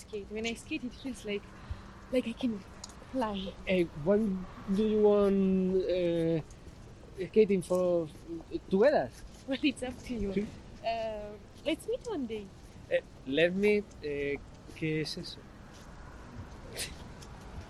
skate. When I skate, it feels like I can fly. When do you want skating for together? Well, it's up to you. Sí. Let's meet one day. Let me. ¿Qué es eso?